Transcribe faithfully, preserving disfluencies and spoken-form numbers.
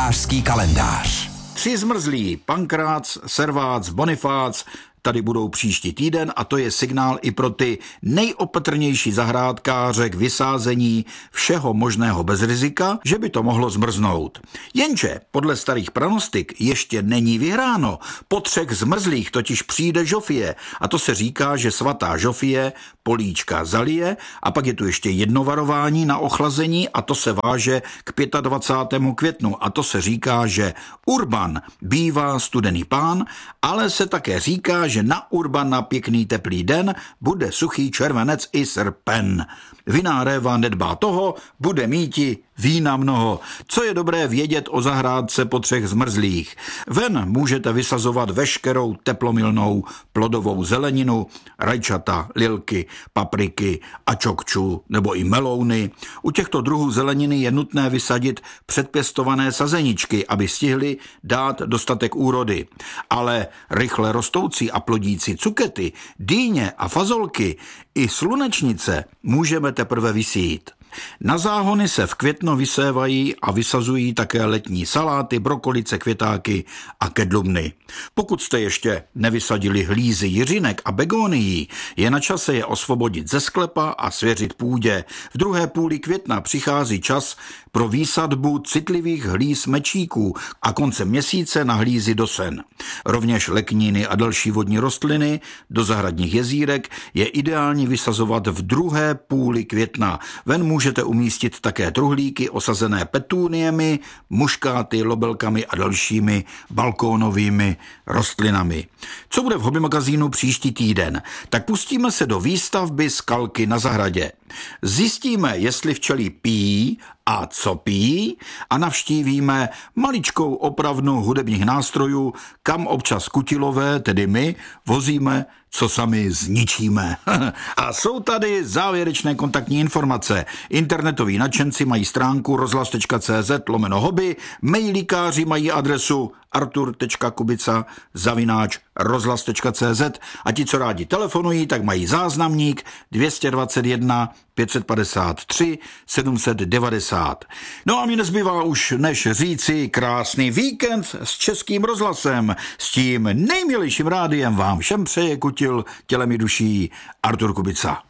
Rybářský kalendář. Tři zmrzlí, Pankrác, Servác, Bonifác, tady budou příští týden a to je signál i pro ty nejopatrnější zahrádkáře k vysázení všeho možného bez rizika, že by to mohlo zmrznout. Jenže podle starých pranostik ještě není vyhráno. Po třech zmrzlých totiž přijde Žofie a to se říká, že svatá Žofie políčka zalije a pak je tu ještě jedno varování na ochlazení a to se váže k dvacátému pátého květnu a to se říká, že Urban bývá studený pán, ale se také říká, že na Urbana pěkný teplý den bude suchý červenec i srpen. Vinná réva nedbá toho, bude míti vína mnoho. Co je dobré vědět o zahrádce po třech zmrzlých? Ven můžete vysazovat veškerou teplomilnou plodovou zeleninu, rajčata, lilky, papriky, ačokču nebo i melouny. U těchto druhů zeleniny je nutné vysadit předpěstované sazeničky, aby stihly dát dostatek úrody. Ale rychle rostoucí a plodící cukety, dýně a fazolky i slunečnice můžeme teprve vysít. Na záhony se v květnu vysévají a vysazují také letní saláty, brokolice, květáky a kedlubny. Pokud jste ještě nevysadili hlízy jiřinek a begonií, je na čase je osvobodit ze sklepa a svěřit půdě. V druhé půli května přichází čas pro výsadbu citlivých hlíz mečíků a koncem měsíce na hlízy do sen. Rovněž lekniny a další vodní rostliny do zahradních jezírek je ideální vysazovat v druhé půli května. Ven můžete umístit také truhlíky osazené petuniemi, muškáty, lobelkami a dalšími balkónovými rostlinami. Co bude v Hobby magazínu příští týden? Tak pustíme se do výstavby skalky na zahradě. Zjistíme, jestli včely pijí a co pijí a navštívíme maličkou opravnu hudebních nástrojů, kam občas kutilové, tedy my, vozíme, co sami zničíme. A jsou tady závěrečné kontaktní informace. Internetoví nadšenci mají stránku rozhlas.cz lomeno hobby, mailíkáři mají adresu artur.kubica zavináč rozhlas.cz a ti, co rádi telefonují, tak mají záznamník dvě stě dvacet jedna pět set padesát tři sedm set devadesát. No a mi nezbývá už než říci krásný víkend s Českým rozhlasem. S tím nejmilejším rádiem vám všem přeje, kutil tělem i duší Artur Kubica.